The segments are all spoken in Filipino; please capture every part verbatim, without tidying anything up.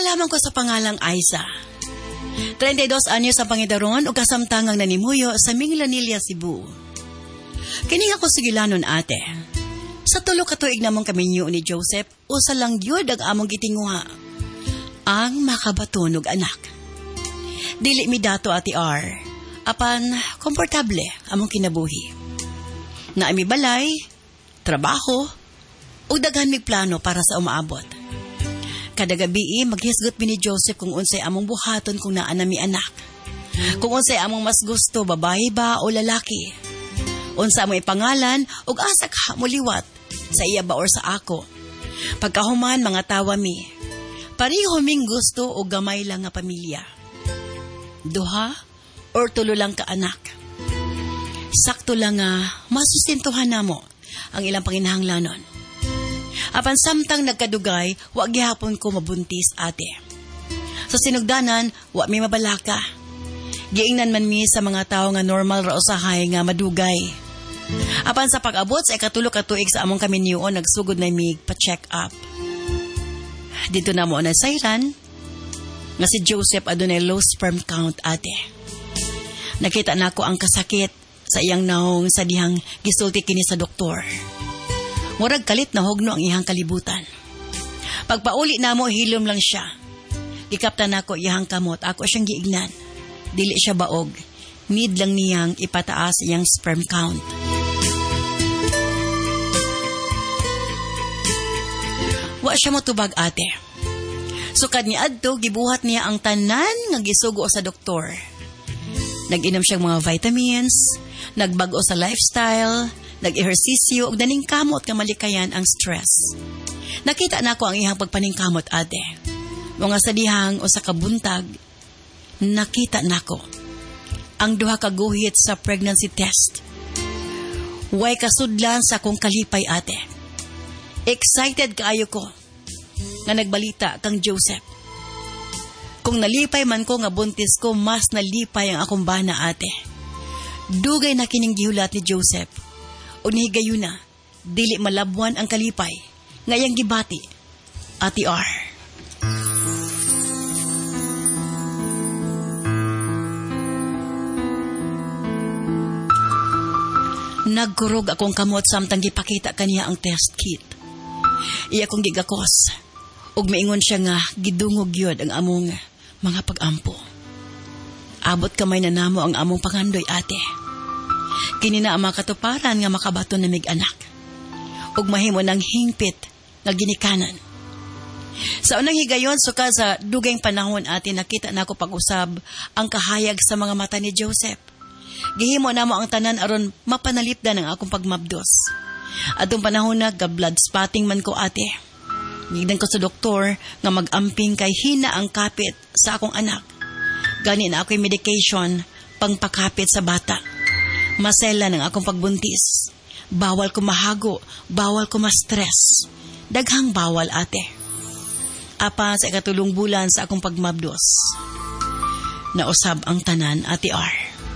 lamang ko sa pangalang Aiza. thirty-two anyos sa pangidaron o kasamtangang nanimuyo sa Minglanilla, Cebu. Kining ako sigilanon ate. Sa tulo ka tuig namang kami niyo ni Joseph, usa lang yun ang among gitinguha. Ang makabatunog anak. Dili mi dato ati R. Apan, komportable among kinabuhi. Na ami balay, trabaho, o daghan mi plano para sa umaabot. Kada gabi maghisgot mi ni Joseph kung unsay among buhaton kung naa nami anak. Kung unsay among mas gusto, babae ba o lalaki. Unsa among ipangalan ug asa ka mo liwat, sa iya ba or sa ako. Pagkahuman mga tawa mi. Pareho ming gusto o gamay lang nga pamilya. Duha or tulo lang ka anak. Sakto lang nga masustentuhan namo ang ilang panginahanglanon. Apan samtang nagkadugay, wa gihapon ko mabuntis ate. Sa sinugdanan, wa mi mabalaka. Giingnan man mi sa mga tao nga normal ra usahay nga madugay. Apan sa pag-abot sa ikatulo ka tuig sa among kami niyo, nagsugod na mi pa-check up. Dito na mo na sayran nga si Joseph adunay low sperm count ate. Nakita nako ang kasakit sa iyang naong sa dihang gisulti kini sa doktor. Murag kalit na hugno ang iyang kalibutan. Pagpauli na mo, hilom lang siya. Gikaptan ako iyang kamot, ako siyang giignan. Dili siya baog, need lang niyang ipataas iyang sperm count. Wa siya motubag ate. Sukad ni adto, gibuhat niya ang tanan nga gisugo sa doktor. Nag-inom siyang mga vitamins, nagbago sa lifestyle, nag-ehersisyo ug daning kamot nga malikayan ang stress. Nakita nako ang iyang pagpaningkamot ate. Mga sadihang o sa kabuntag, nakita nako ang duha ka guhit sa pregnancy test. Way kasudlan sa akong kalipay ate. Excited kaayo ko nga nagbalita kang Joseph. Kung nalipay man ko nga buntis ko, mas nalipay ang akong bana ate. Dugay na kining gihulat ni Joseph. O nihigayuna, dili malabwan ang kalipay, ngayang gibati, Ati R. Nagkurog akong kamot samtang gipakita kaniya ang test kit. Iya kong gigakos, ug maingon siya nga gidungog yod ang among mga pag-ampo. Abot kamay na namo ang among pangandoy ate. Kini na ang mga katuparan nga makabato na mig anak. Ug mahimo ng hingpit nga ginikanan. Sa unang higayon, sukad sa dugayng panahon ati nakita nako pag-usab ang kahayag sa mga mata ni Joseph. Gihimo namo ang tanan aron mapanalipdan ang akong pagmabdos. Adtong panahon na ga-blood spotting man ko ate. Nigdan ko sa doktor nga mag-amping kay hina ang kapit sa akong anak. Gani na ako'y medication pangpakapit sa bata. Masela ng akong pagbuntis. Bawal ko mahago, bawal ko ma-stress. Daghang bawal ate. Apa sa ikatulong bulan sa akong pagmabdos. Nausab ang tanan ate R.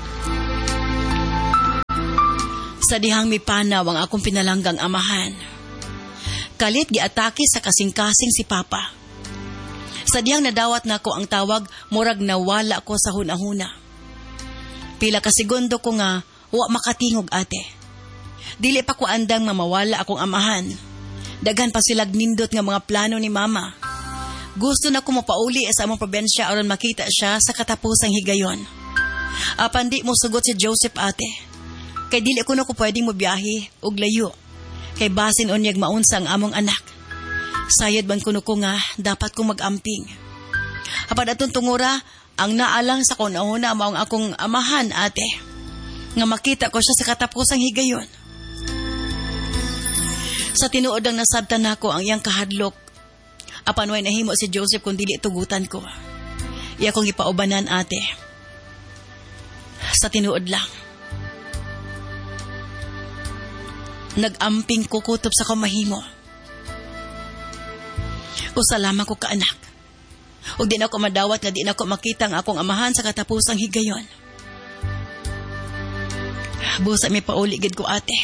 Sa dihang mipanaw ang akong pinalanggang amahan. Kalit giatake sa kasing-kasing si Papa. Sa dihang nadawat nako ang tawag, murag nawala ko sa hunahuna. Pila ka segundo ko nga wa makatingog ate. Dili pa ko andang mamawala akong amahan. Daghan pa silag nindot nga mga plano ni mama. Gusto na ko mapauli sa among probensya aron makita siya sa katapusang higayon. Apan di mo sugot si Joseph ate. Kay dili ko na ko pwedeng mobiyahe og layo. Kay basin onyag maunsa ang among anak. Sayad man kuno ko nga dapat kong mag-amping. Apan atong tungura, ang naalang sa kunahuna mao ang akong amahan ate. Nga makita ko siya sa katapusang higayon. Sa tinuod ang nasabtan nako ang iyang kahadlok. Apan way nahimo si Joseph kung dili tugutan ko. Iya kong ipaubanan ate. Sa tinuod lang. Nag-amping ko kutob sa kamahimo. Usalaman ko ka anak. Ug di na ako madawat nga di na ako makita ang akong amahan sa katapusang higayon. Busa may pauli gid ko ate.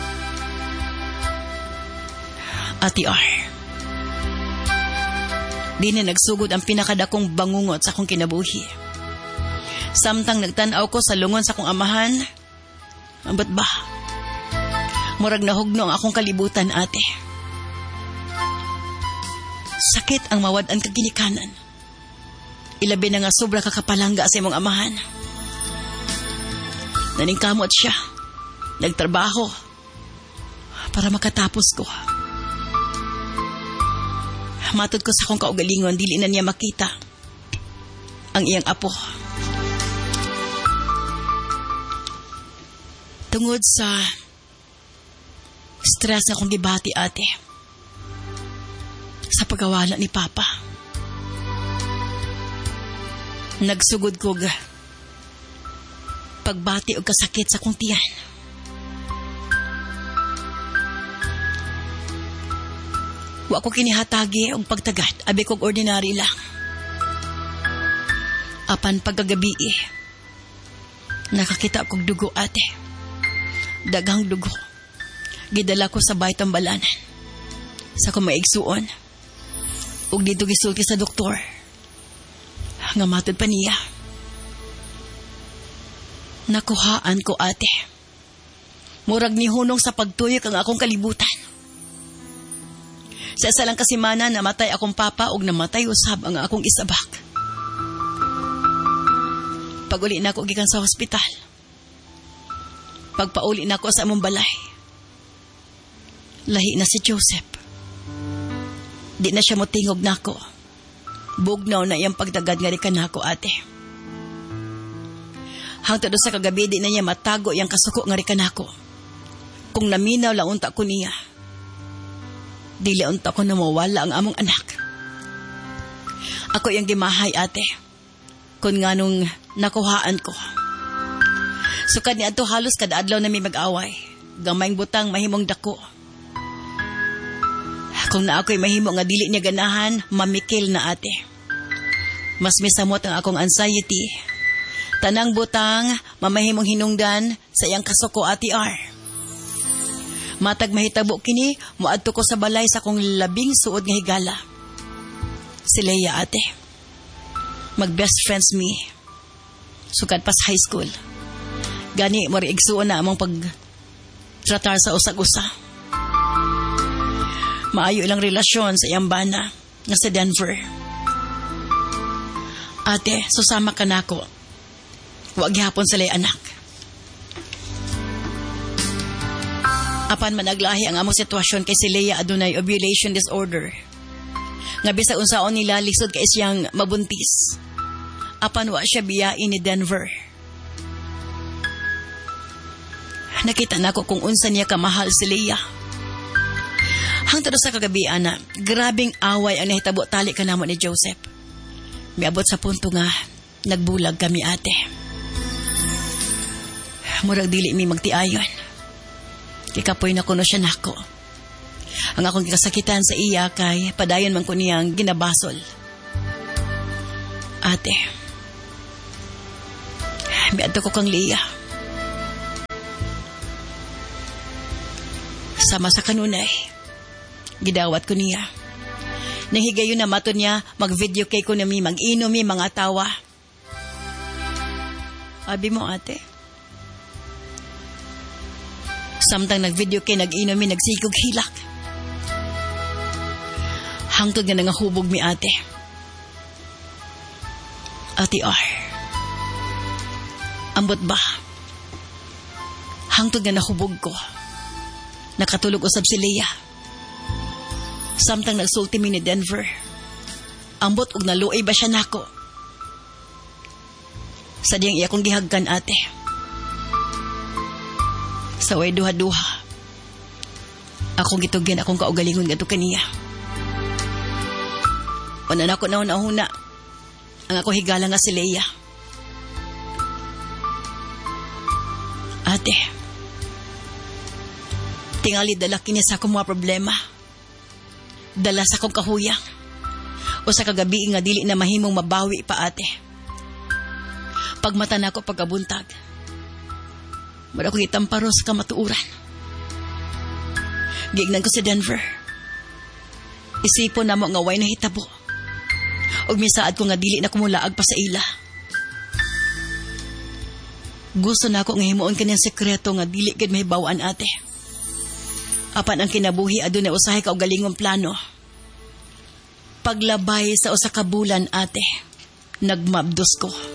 Ate R. Di na nagsugod ang pinakadakong bangungot sa akong kinabuhi. Samtang nagtanaw ko sa lungon sa akong amahan, ba't ba? Murag nahugno ang akong kalibutan, ate. Sakit ang mawad-an kaginikanan. Ilabi na nga sobra kakapalangga sa imong amahan. Naningkamot siya. Nagtrabaho para makatapos ko. Matod ko sa akong kaugalingon, dili na niya makita ang iyang apo. Tungod sa stress na akong gibati, ate, sa pagkawala ni Papa, nagsugod ko ga pagbati o kasakit sa akong tiyan. Wa ko kinihatagi og pagtagat, abi kog ordinary lang. Apan pagkagabi eh, nakakita kog dugo, ate. Daghang dugo. Gidala ko sa baytang balanan. Sa ko maigsuon. Ug dito gisulti sa doktor. Nga matod pa niya. Nakuhaan ko, ate. Murag ni hunong sa pagtuyok ang akong kalibutan. Sa isa lang kasimana, namatay akong papa ug namatay usab ang akong isabak. Pag-uli na ako gikan sa hospital. Pagpauli na ako sa among balay. Lahi na si Joseph. Di na siya motingog na ako. Bugnaw na iyang pagdagad nga di ka na ako, ate. Hangtod sa kagabi, di na niya matago iyang kasuko nga di ka na ako. Kung naminaw lang unta ko niya, dili unta ko na mawala ang among anak. Ako yung gimahay, ate. Kung nga nung nakuhaan ko. Sukad ni ato halos kada adlaw na may mag-away. Gamayng butang mahimong dako. Kung na ako'y mahimo nga dili niya ganahan, mamikil na, ate. Mas misamot ang akong anxiety. Tanang butang, mamahimong hinungdan sa iyang kasuko, ate R. Matag mahitabo kini, muadto ko sa balay sa kong labing suod nga higala. Si Leia, ate. Mag-best friends me. Sukad pa sa high school. Gani, mori igsuon na among pag-tratar sa usag-usa. Maayo ilang relasyon sa iyang bana nga sa Denver. Ate, susama ka na ako. Huwag gihapon sa lay anak. Apan managlahi ang among sitwasyon kay si Leia adunay ovulation disorder. Nga bisa unsaon nila lisod kay siyang mabuntis. Apan wa siya biyain ni Denver. Nakita nako kung unsa niya kamahal si Leia. Hangtod sa kagabi, ana, grabing away ang nahitabo tali kanamo ni Joseph. Miabot sa punto nga nagbulag kami, ate. Murag dili mi magtiayon. Kikapoy na kuno siya nako. Ang akong kikasakitan sa iya kay padayon man ko niyang ginabasol. Ate, miadto ko kang Leia. Sama sa kanunay, gidawat ko niya. Nahigayon na mato niya, mag-video kay ko na mi, mag-inom mi, mga tawa. Abi mo, ate. Samtang nag-video kay nag-inom mi, nagsikog hilak. Hangtod nga nangahubog mi, ate. Ate R. Ambot ba? Hangtod nga nahubog ko. Nakatulog usab si Leia. Samtang nagsulti mi ni Denver. Ambot og naluoy ba siya nako? Sa diyang iya kong gihagkan, ate. Sa way duha-duha. Akong gitugyan akong kaugalingon nga to kaniya. Wala na ako nauna-huna. Ang ako higala nga si Leia. Ate, tingali dala kini sa akong mga problema. Dala sa akong kahuyang. O sa kagabi nga dili na mahimong mabawi pa, ate. Pagmata na ako pagkabuntag. Mara ko itamparo sa kamatuuran. Gignan ko si Denver. Isipon na mo nga way na hitabo. ug misaad ko nga dili na kumulaag pa sa ila. Gusto na ako nga himuon kanyang sekreto nga dili gid mahibaw-an ate. Apan ang kinabuhi adunay usahay ka og galingong plano. Paglabay sa usa ka bulan ate, nagmabdos ko.